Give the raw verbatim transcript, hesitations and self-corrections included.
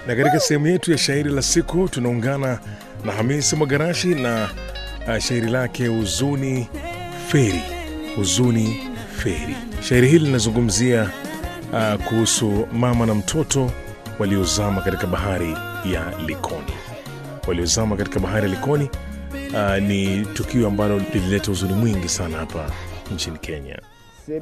Na katika sehemu yetu ya shairi la siku tunaungana na Hamisi Mwagarashi na uh, shairi lake Huzuni Feri. Huzuni Feri. Shairi hili linazungumzia uh, kuhusu mama na mtoto waliozama katika bahari ya Likoni. Waliozama katika bahari ya Likoni uh, ni tukio ambalo lilileta huzuni mwingi sana hapa nchini Kenya.